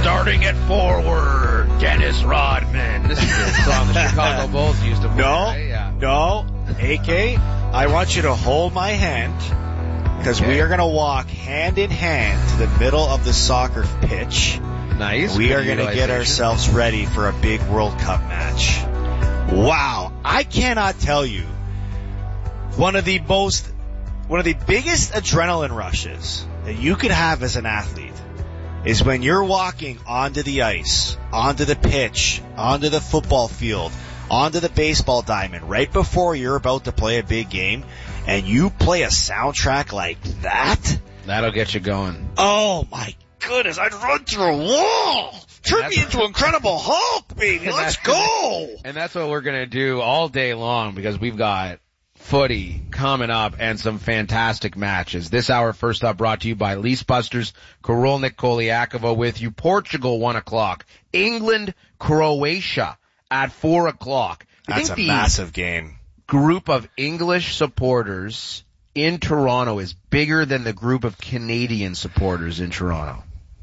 Starting at forward, Dennis Rodman. This is the song the Chicago Bulls used to play. No, AK, I want you to hold my hand, because we are going to walk hand in hand to the middle of the soccer pitch. Nice. We are going to get ourselves ready for a big World Cup match. Wow. I cannot tell you, one of the biggest adrenaline rushes that you could have as an athlete is when you're walking onto the ice, onto the pitch, onto the football field, onto the baseball diamond, right before you're about to play a big game, and you play a soundtrack like that. That'll get you going. Oh my goodness, I'd run through a wall. Turn me into Incredible Hulk, baby. Let's go. And that's what we're going to do all day long, because we've got footy coming up and some fantastic matches. This hour, first up, brought to you by Leasebusters. Korolnik Koliakova with you. Portugal, 1 o'clock. England, Croatia at 4 o'clock. That's a massive game. Group of English supporters in Toronto is bigger than the group of Canadian supporters in Toronto.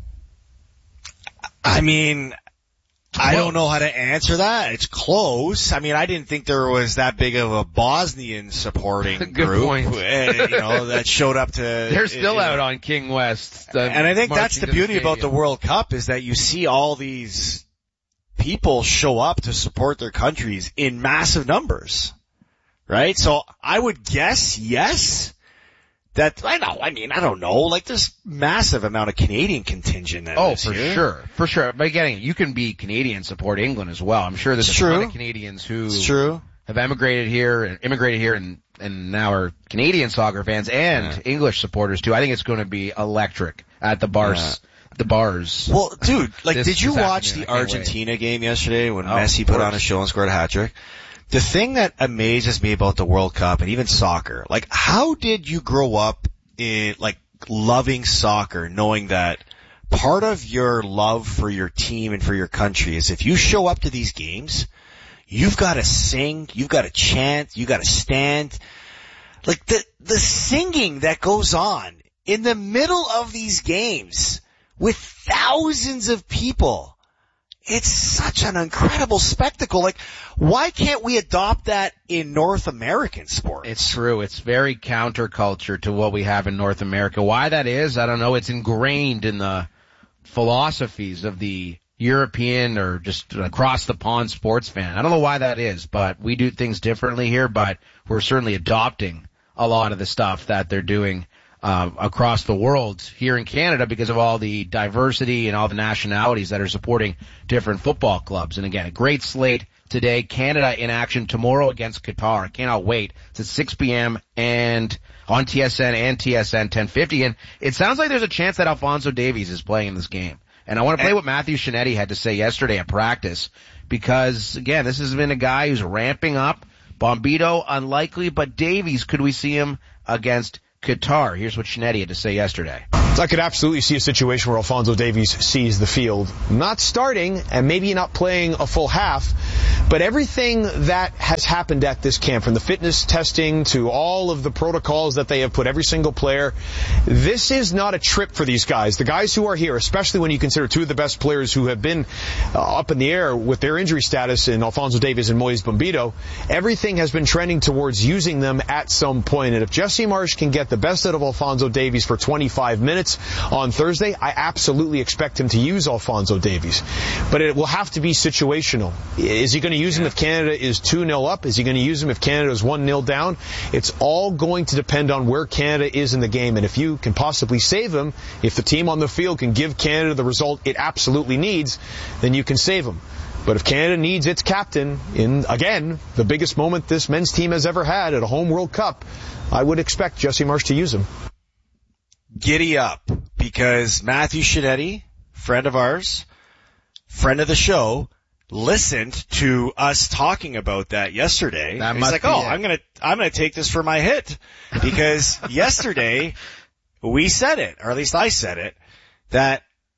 I mean, I don't know how to answer that. It's close. I mean, I didn't think there was that big of a Bosnian supporting group, that showed up to. They're still out on King West. And I think that's the beauty about the World Cup, is that you see all these people show up to support their countries in massive numbers, right? So I would guess yes. I don't know. Like, there's massive amount of Canadian contingent. For sure. But again, you can be Canadian, support England as well. I'm sure there's a ton of Canadians who have immigrated here and now are Canadian soccer fans and English supporters too. I think it's going to be electric at the bars. The bars. Well, dude, did you watch the Argentina game yesterday when Messi put on a show and scored a hat trick? The thing that amazes me about the World Cup and even soccer, how did you grow up in, loving soccer, knowing that part of your love for your team and for your country is if you show up to these games, you've got to sing, you've got to chant, you've got to stand. The singing that goes on in the middle of these games with thousands of people. It's such an incredible spectacle. Why can't we adopt that in North American sports? It's true. It's very counterculture to what we have in North America. Why that is, I don't know. It's ingrained in the philosophies of the European or just across the pond sports fan. I don't know why that is, but we do things differently here, but we're certainly adopting a lot of the stuff that they're doing across the world here in Canada because of all the diversity and all the nationalities that are supporting different football clubs. And again, a great slate today. Canada in action tomorrow against Qatar. I cannot wait. It's at 6 p.m. and on TSN and TSN 1050. And it sounds like there's a chance that Alphonso Davies is playing in this game. And I want to play what Matthew Shinetti had to say yesterday at practice because, again, this has been a guy who's ramping up. Bombito, unlikely, but Davies, could we see him against Qatar? Here's what Shinetti had to say yesterday. I could absolutely see a situation where Alphonso Davies sees the field. Not starting and maybe not playing a full half, but everything that has happened at this camp, from the fitness testing to all of the protocols that they have put every single player, this is not a trip for these guys. The guys who are here, especially when you consider two of the best players who have been up in the air with their injury status in Alphonso Davies and Moise Bombito, everything has been trending towards using them at some point. And if Jesse Marsch can get the best out of Alphonso Davies for 25 minutes on Thursday, I absolutely expect him to use Alphonso Davies. But it will have to be situational. Is he going to use him if Canada is 2-0 up? Is he going to use him if Canada is 1-0 down? It's all going to depend on where Canada is in the game. And if you can possibly save him, if the team on the field can give Canada the result it absolutely needs, then you can save him. But if Canada needs its captain in, again, the biggest moment this men's team has ever had at a home World Cup, I would expect Jesse Marsch to use him. Giddy up, because Matthew Shinetti, friend of ours, friend of the show, listened to us talking about that yesterday. He's like, I'm gonna take this for my hit, because yesterday we said it, or at least I said it, that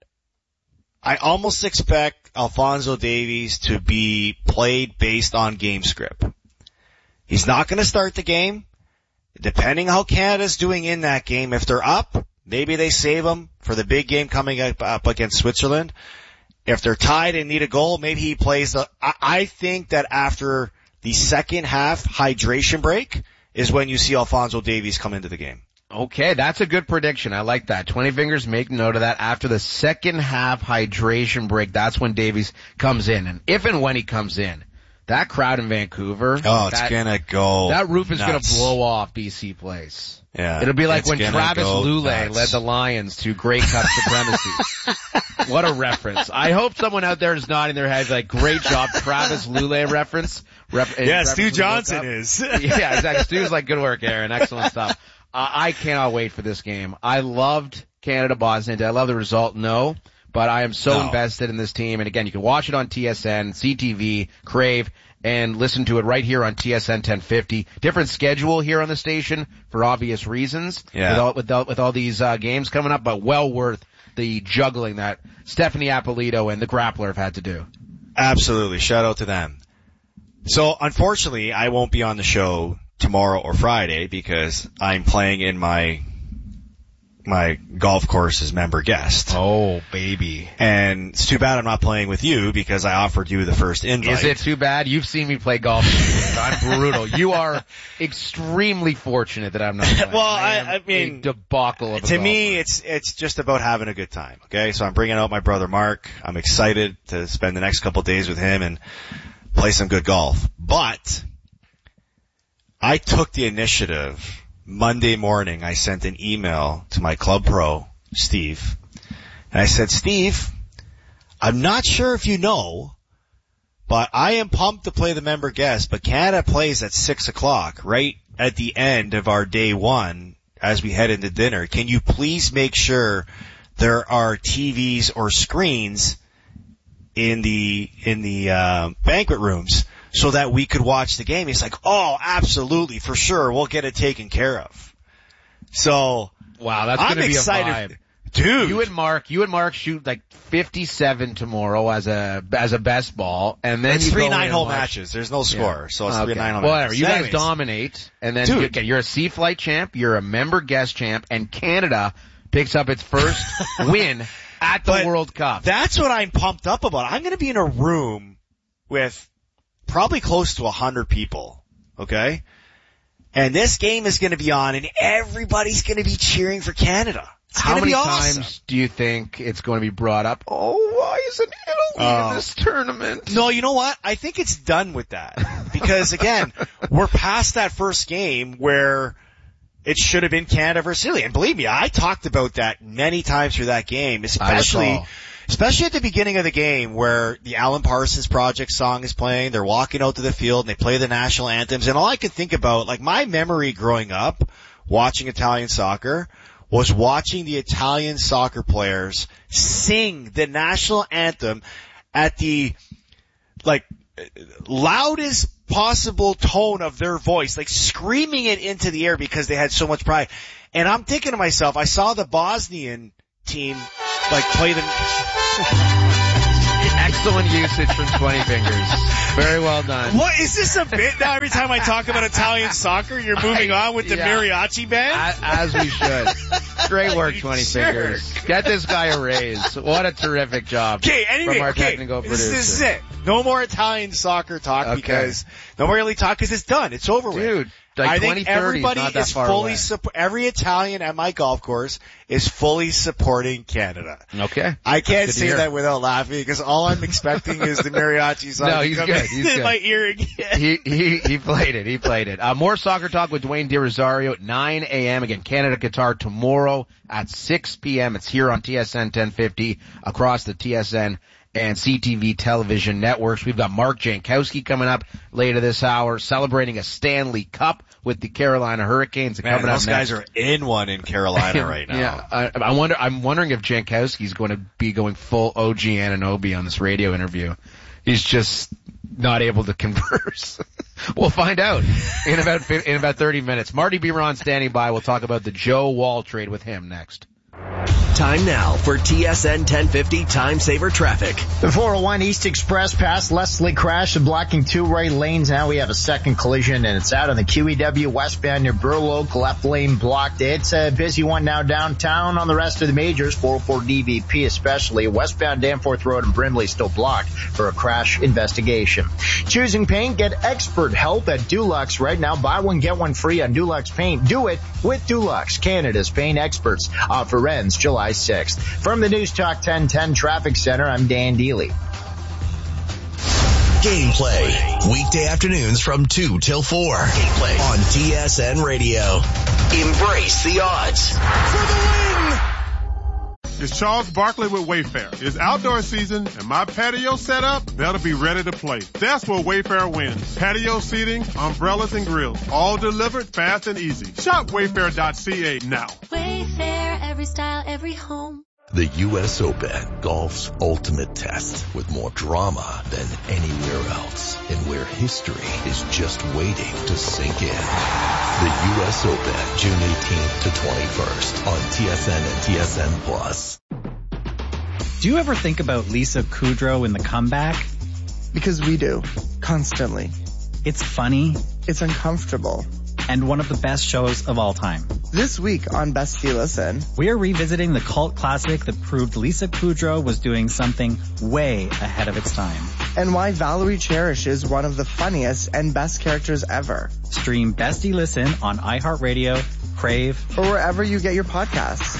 I almost expect Alphonso Davies to be played based on game script. He's not going to start the game. Depending how Canada's doing in that game, if they're up, maybe they save him for the big game coming up against Switzerland. If they're tied and need a goal, maybe he plays I think that after the second half hydration break is when you see Alphonso Davies come into the game. Okay, that's a good prediction. I like that. 20 Fingers, make note of that. After the second half hydration break, that's when Davies comes in. And if and when he comes in, that crowd in Vancouver. Oh, it's gonna go. That roof is nuts. gonna blow off BC Place. Yeah. It'll be like when Travis Lulay nuts. led the Lions to Grey Cup supremacy. What a reference. I hope someone out there is nodding their heads like, great job, Travis Lulay reference. Yeah, Stu Johnson is. Yeah, exactly. Stu's like, good work, Aaron. Excellent stuff. I cannot wait for this game. I loved Canada-Bosnia. Did I love the result? No. But I am so invested in this team. And again, you can watch it on TSN, CTV, Crave, and listen to it right here on TSN 1050. Different schedule here on the station for obvious reasons. Yeah. With all these games coming up, but well worth the juggling that Stephanie Apolito and the Grappler have had to do. Absolutely. Shout out to them. So unfortunately, I won't be on the show tomorrow or Friday because I'm playing in my golf course as member guest. Oh, baby. And it's too bad I'm not playing with you because I offered you the first invite. Is it too bad? You've seen me play golf. I'm brutal. You are extremely fortunate that I'm not playing. Well, I mean, a debacle of a to golfer. me, it's just about having a good time. Okay. So I'm bringing out my brother Mark. I'm excited to spend the next couple of days with him and play some good golf. But I took the initiative. Monday morning, I sent an email to my club pro, Steve, and I said, Steve, I'm not sure if you know, but I am pumped to play the member guest, but Canada plays at 6:00 right at the end of our day one as we head into dinner. Can you please make sure there are TVs or screens in the banquet rooms so that we could watch the game? He's like, oh, absolutely, for sure, we'll get it taken care of. So, wow, that's going to be excited. A vibe. Dude. You and Mark shoot like 57 tomorrow as a best ball, and then it's you 3 go 9-hole matches. There's no score, so it's 3 9-hole matches. Whatever. You Anyways. guys dominate, and then you're a C Flight champ, you're a member guest champ, and Canada picks up its first win at the World Cup. That's what I'm pumped up about. I'm going to be in a room with probably close to 100 people, okay? And this game is going to be on, and everybody's going to be cheering for Canada. It's How many awesome. times do you think it's going to be brought up? Oh, why isn't Italy in this tournament? No, you know what? I think it's done with that. Because, again, we're past that first game where it should have been Canada versus Italy. And believe me, I talked about that many times through that game, especially at the beginning of the game where the Alan Parsons Project song is playing. They're walking out to the field and they play the national anthems. And all I could think about, like my memory growing up watching Italian soccer was watching the Italian soccer players sing the national anthem at the, like, loudest possible tone of their voice, like screaming it into the air because they had so much pride. And I'm thinking to myself, I saw the Bosnian team, like, play them. Excellent usage from 20 Fingers. Very well done. What, is this a bit now? Every time I talk about Italian soccer, you're moving on with the mariachi band? As we should. Great work, 20 Fingers. Get this guy a raise. What a terrific job. Okay, anyway, from our technical producer. This is it. No more Italian soccer talk because, no more Italy talk because it's done. It's over with. Dude. Like I think everybody is fully every Italian at my golf course is fully supporting Canada. Okay. I can't say that without laughing because all I'm expecting is the mariachi song to come in my ear again. He played it. He played it. More soccer talk with Dwayne De Rosario at 9 a.m. Again, Canada, Qatar tomorrow at 6 p.m. It's here on TSN 1050 across the TSN and CTV television networks. We've got Mark Jankowski coming up later this hour, celebrating a Stanley Cup with the Carolina Hurricanes. Man, those guys are in one in Carolina right now. Yeah, I'm wondering if Jankowski's going to be going full OG Anunoby on this radio interview. He's just not able to converse. We'll find out in about 30 minutes. Marty Biron standing by. We'll talk about the Joe Woll trade with him next. Time now for TSN 1050 Time Saver Traffic. The 401 East Express past Leslie crash and blocking two right lanes. Now we have a second collision, and it's out on the QEW westbound near Burloak, left lane blocked. It's a busy one now downtown. On the rest of the majors, 404 DVP especially. Westbound Danforth Road and Brimley still blocked for a crash investigation. Choosing paint, get expert help at Dulux right now. Buy one, get one free on Dulux paint. Do it with Dulux, Canada's paint experts. Offer ends July 6th. From the News Talk 1010 Traffic Center, I'm Dan Deely. Gameplay. Weekday afternoons from 2 till 4. Gameplay on TSN Radio. Embrace the odds. For the win! It's Charles Barkley with Wayfair. It's outdoor season and my patio set up better be ready to play. That's where Wayfair wins. Patio seating, umbrellas and grills, all delivered fast and easy. Shop wayfair.ca now. Wayfair, every style, every home. The U.S. Open, golf's ultimate test with more drama than anywhere else and where history is just waiting to sink in. The U.S. Open, June 18th to 21st on TSN and TSN Plus. Do you ever think about Lisa Kudrow in The Comeback? Because we do. Constantly. It's funny. It's uncomfortable. And one of the best shows of all time. This week on Best You Listen, we are revisiting the cult classic that proved Lisa Kudrow was doing something way ahead of its time. And why Valerie Cherish is one of the funniest and best characters ever. Stream Best You Listen on iHeartRadio, Crave, or wherever you get your podcasts.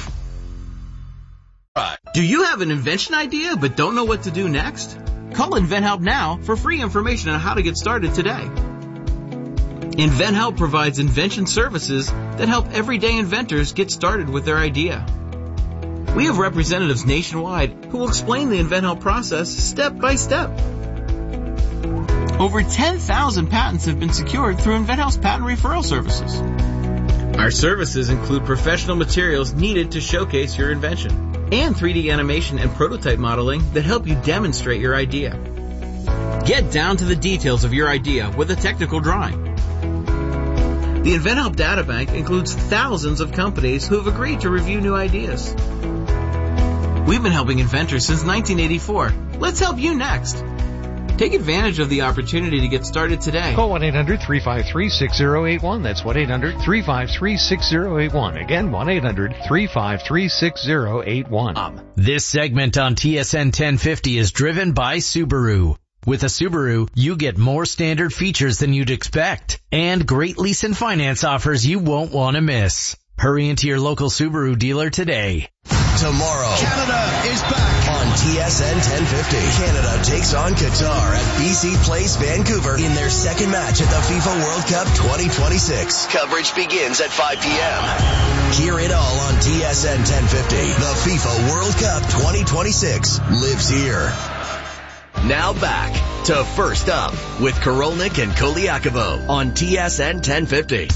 Do you have an invention idea but don't know what to do next? Call InventHelp now for free information on how to get started today. InventHelp provides invention services that help everyday inventors get started with their idea. We have representatives nationwide who will explain the InventHelp process step by step. Over 10,000 patents have been secured through InventHelp's patent referral services. Our services include professional materials needed to showcase your invention and 3D animation and prototype modeling that help you demonstrate your idea. Get down to the details of your idea with a technical drawing. The InventHelp Databank includes thousands of companies who have agreed to review new ideas. We've been helping inventors since 1984. Let's help you next. Take advantage of the opportunity to get started today. Call 1-800-353-6081. That's 1-800-353-6081. Again, 1-800-353-6081. This segment on TSN 1050 is driven by Subaru. With a Subaru, you get more standard features than you'd expect and great lease and finance offers you won't want to miss. Hurry into your local Subaru dealer today. Tomorrow, Canada is back on TSN 1050. Canada takes on Qatar at BC Place, Vancouver in their second match at the FIFA World Cup 2026. Coverage begins at 5 p.m. Hear it all on TSN 1050. The FIFA World Cup 2026 lives here. Now back to First Up with Korolnik and Koliakovo on TSN 1050.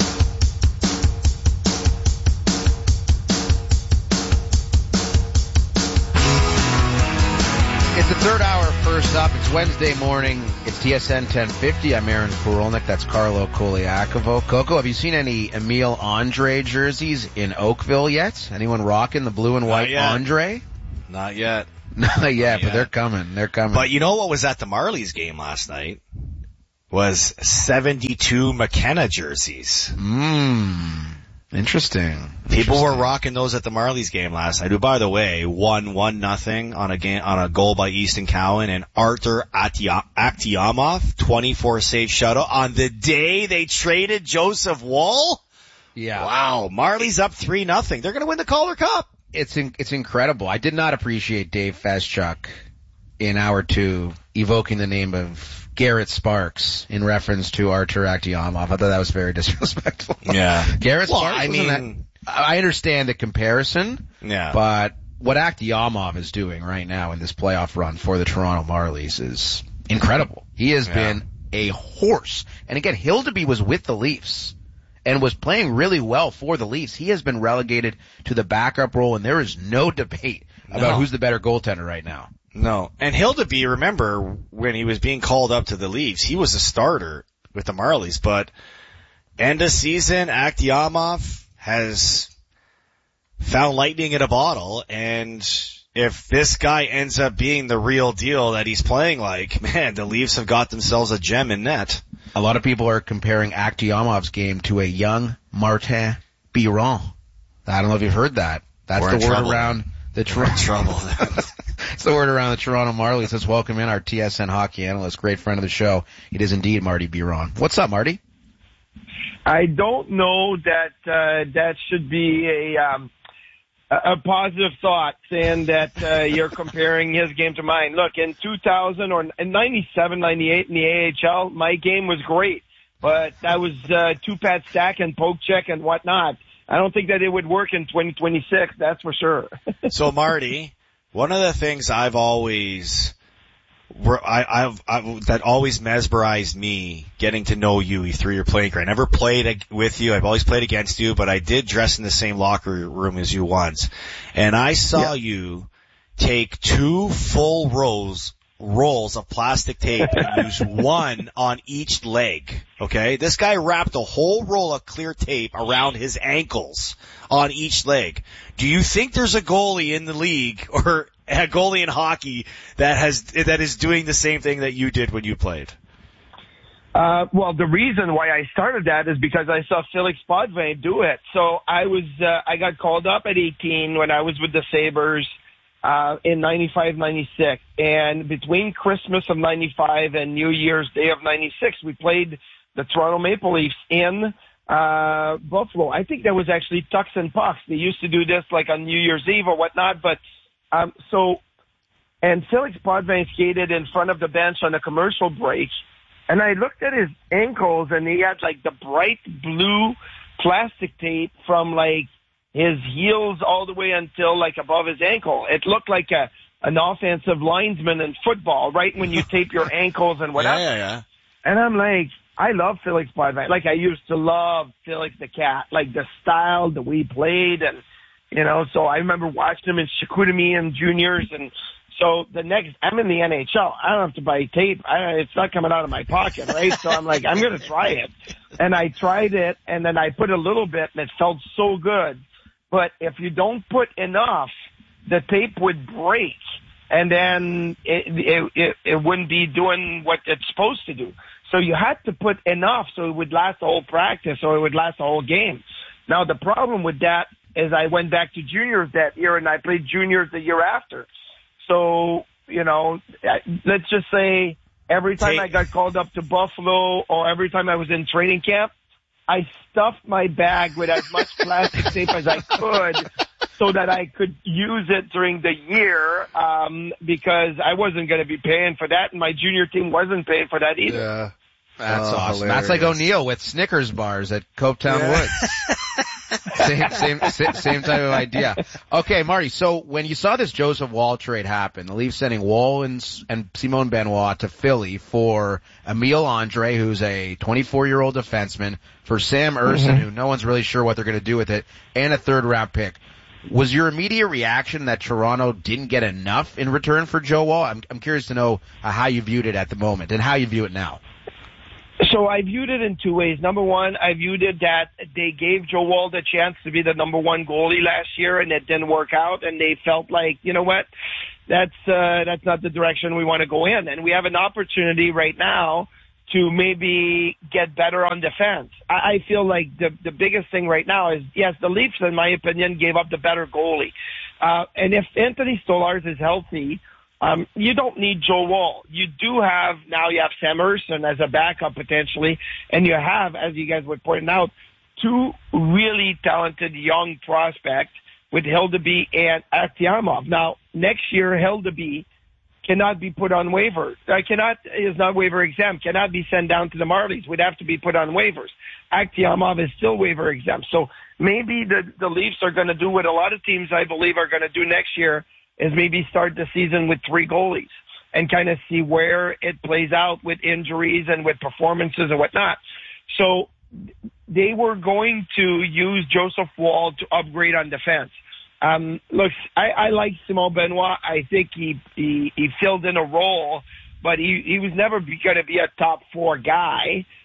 It's the third hour of First Up. It's Wednesday morning. It's TSN 1050. I'm Aaron Korolnik. That's Carlo Koliakovo. Coco, have you seen any Emile Andre jerseys in Oakville yet? Anyone rocking the blue and white Andre? Not yet. Not yet, but they're coming. They're coming. But you know what was at the Marlies game last night? Was 72 McKenna jerseys. Interesting. People were rocking those at the Marlies game last night, who, by the way, won 1-0 on a goal by Easton Cowan and Arthur Akhtiamov, 24 save shutout on the day they traded Joseph Woll. Yeah. Wow. Marlies up 3-0. They're going to win the Calder Cup. It's incredible. I did not appreciate Dave Feschuk in hour two evoking the name of Garrett Sparks in reference to Artur Akhtiamov. I thought that was very disrespectful. Yeah. Garrett Sparks, I understand the comparison. Yeah. But what Akhtiamov is doing right now in this playoff run for the Toronto Marlies is incredible. He has been a horse. And again, Hildeby was with the Leafs and was playing really well for the Leafs. He has been relegated to the backup role, and there is no debate about who's the better goaltender right now. No. And Hildeby, remember, when he was being called up to the Leafs, he was a starter with the Marlies, but end of season, Akhtiamov has found lightning in a bottle, and if this guy ends up being the real deal that he's playing like, man, the Leafs have got themselves a gem in net. A lot of people are comparing Akhtiamov's game to a young Martin Biron. I don't know if you've heard that. That's the word around the Toronto. It's the word around the Toronto Marlies. Let's welcome in our TSN hockey analyst, great friend of the show. It is indeed Marty Biron. What's up, Marty? I don't know that that should be a positive thought, saying that you're comparing his game to mine. Look, in 2000 or in 97, 98 in the AHL, my game was great, but that was two-pad stack and poke check and whatnot. I don't think that it would work in 2026, that's for sure. So, Marty, one of the things I've always that always mesmerized me getting to know you through your playing career. I never played with you. I've always played against you, but I did dress in the same locker room as you once. And I saw you take 2 full rolls of plastic tape and use one on each leg. Okay? This guy wrapped a whole roll of clear tape around his ankles on each leg. Do you think there's a goalie in the league or a goalie in hockey that is doing the same thing that you did when you played? Well, the reason why I started that is because I saw Felix Potvin do it. So I got called up at 18 when I was with the Sabres, in 95, 96. And between Christmas of 95 and New Year's Day of 96, we played the Toronto Maple Leafs in Buffalo. I think that was actually Tucks and Pucks. They used to do this like on New Year's Eve or whatnot, but and Felix Potvin skated in front of the bench on a commercial break, and I looked at his ankles, and he had like the bright blue plastic tape from like his heels all the way until like above his ankle. It looked like an offensive lineman in football, right? When you tape your ankles and whatever. Yeah. And I'm like, I love Felix Potvin. Like I used to love Felix the Cat, like the style, the way he played, and so I remember watching him in Chicoutimi and juniors, and so I'm in the NHL. I don't have to buy tape. It's not coming out of my pocket, right? So I'm like, I'm going to try it. And I tried it, and then I put a little bit, and it felt so good. But if you don't put enough, the tape would break, and then it wouldn't be doing what it's supposed to do. So you had to put enough so it would last the whole practice or it would last the whole game. Now, the problem with that is I went back to juniors that year, and I played juniors the year after. So, let's just say every time I got called up to Buffalo or every time I was in training camp, I stuffed my bag with as much plastic tape as I could so that I could use it during the year, because I wasn't going to be paying for that, and my junior team wasn't paying for that either. Yeah. That's awesome. Hilarious. That's like O'Neill with Snickers bars at Copetown Woods. Same type of idea. Okay, Marty, so when you saw this Joseph Woll trade happen, the Leafs sending Woll and Simone Benoit to Philly for Emile Andre, who's a 24-year-old defenseman, for Sam Ersson, who no one's really sure what they're going to do with it, and a third-round pick. Was your immediate reaction that Toronto didn't get enough in return for Joe Woll? I'm curious to know how you viewed it at the moment and how you view it now. So I viewed it in 2 ways. Number one, I viewed it that they gave Joe Woll the chance to be the number one goalie last year, and it didn't work out, and they felt like, you know what, that's not the direction we want to go in. And we have an opportunity right now to maybe get better on defense. I feel like the biggest thing right now is, yes, the Leafs, in my opinion, gave up the better goalie. And if Anthony Stolarz is healthy, you don't need Joe Woll. You have Sam Ersson as a backup potentially, and you have, as you guys were pointing out, 2 really talented young prospects with Hildeby and Akhtiamov. Now, next year, Hildeby cannot be put on waivers. Is not waiver exempt, cannot be sent down to the Marlies, would have to be put on waivers. Akhtiamov is still waiver exempt. So maybe the Leafs are going to do what a lot of teams, I believe, are going to do next year, is maybe start the season with 3 goalies and kind of see where it plays out with injuries and with performances and whatnot. So they were going to use Joseph Woll to upgrade on defense. Look, I like Simon Benoit. I think he filled in a role, but he was never going to be a top 4 guy.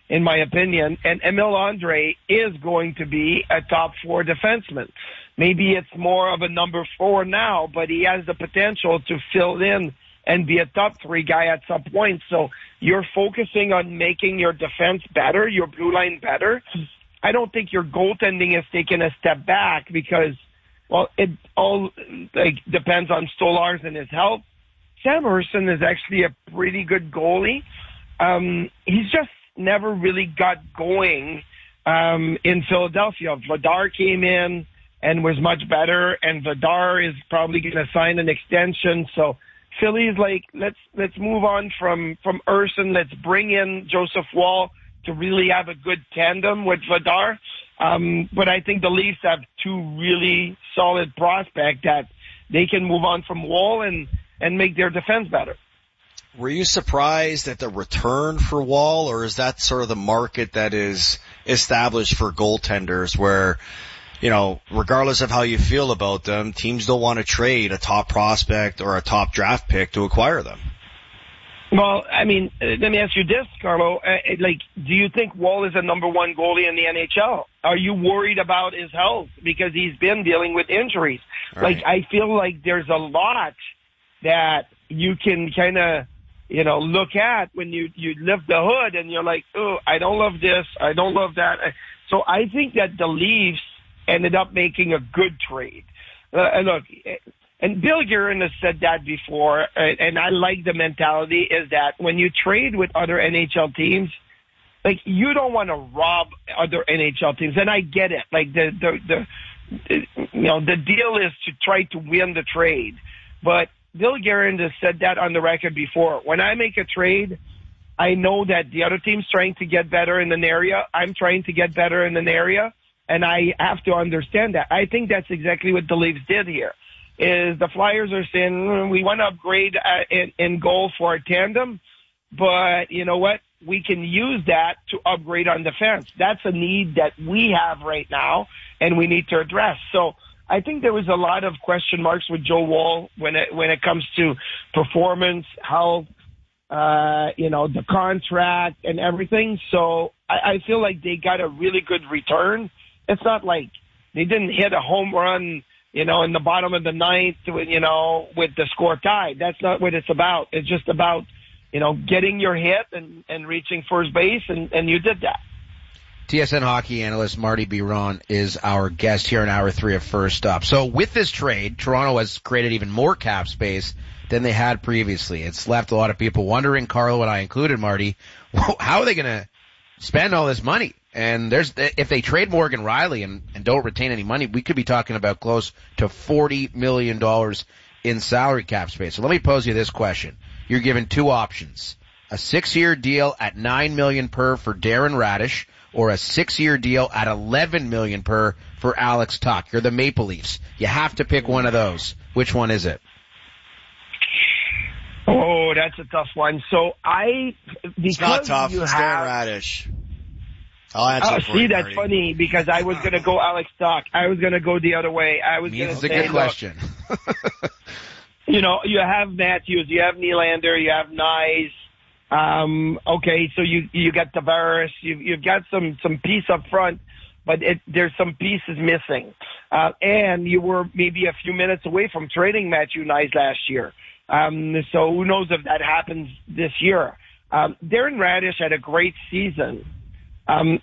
in my opinion. And Emil Andre is going to be a top 4 defenseman. Maybe it's more of a number 4 now, but he has the potential to fill in and be a top 3 guy at some point. So you're focusing on making your defense better, your blue line better. I don't think your goaltending has taken a step back because, well, it all depends on Stolarz and his health. Sam Ersson is actually a pretty good goalie. He's just never really got going in Philadelphia. Vladar came in and was much better, and Vladar is probably going to sign an extension. So Philly's like, let's move on from Ersson. Let's bring in Joseph Woll to really have a good tandem with Vladar. But I think the Leafs have 2 really solid prospects that they can move on from Woll and make their defense better. Were you surprised at the return for Woll, or is that sort of the market that is established for goaltenders where, you know, regardless of how you feel about them, teams don't want to trade a top prospect or a top draft pick to acquire them? Well, I mean, let me ask you this, Carlo. Do you think Woll is a number 1 goalie in the NHL? Are you worried about his health because he's been dealing with injuries? Right. I feel like there's a lot that you can kind of, look at when you lift the hood and you're like, oh, I don't love this, I don't love that. So I think that the Leafs ended up making a good trade. Look, and Bill Guerin has said that before, and I like the mentality is that when you trade with other NHL teams, you don't want to rob other NHL teams, and I get it. The deal is to try to win the trade, but Bill Guerin has said that on the record before. When I make a trade, I know that the other team's trying to get better in an area. I'm trying to get better in an area, and I have to understand that. I think that's exactly what the Leafs did here. Is the Flyers are saying, we want to upgrade in goal for a tandem, but you know what? We can use that to upgrade on defense. That's a need that we have right now, and we need to address. So I think there was a lot of question marks with Joe Woll when it comes to performance, health, the contract and everything. So I feel like they got a really good return. It's not like they didn't hit a home run, in the bottom of the ninth, with the score tied. That's not what it's about. It's just about, getting your hit and reaching first base, and you did that. TSN hockey analyst Marty Biron is our guest here in hour 3 of First Up. So with this trade, Toronto has created even more cap space than they had previously. It's left a lot of people wondering, Carlo and I included, Marty, how are they going to spend all this money? And if they trade Morgan Riley and don't retain any money, we could be talking about close to $40 million in salary cap space. So let me pose you this question. You're given 2 options. A 6-year deal at $9 million per for Darren Radish, or a 6-year deal at $11 million per for Alex Tuch. You're the Maple Leafs. You have to pick one of those. Which one is it? Oh, that's a tough one. So it's not tough. It's Darren Radish. I'll answer for you, that's Marty. Funny because I was going to go Alex Tuch. I was going to go the other way. It's a good question. You have Matthews, you have Nylander, you have Nyes. Okay, so you got Tavares, you've got some piece up front, but there's some pieces missing. And you were maybe a few minutes away from trading Matthew Nyes last year. So who knows if that happens this year. Darren Radish had a great season.